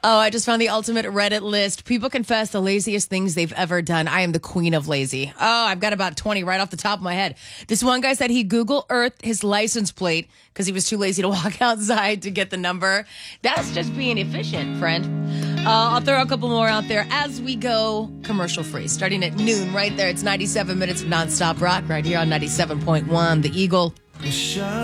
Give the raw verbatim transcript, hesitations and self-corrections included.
Oh, I just found the ultimate Reddit list. People confess the laziest things they've ever done. I am the queen of lazy. Oh, I've got about twenty right off the top of my head. This one guy said he Google Earthed his license plate because he was too lazy to walk outside to get the number. That's just being efficient, friend. Uh, I'll throw a couple more out there as we go commercial free. Starting at noon right there. It's ninety-seven minutes of nonstop rock right here on ninety-seven point one The Eagle.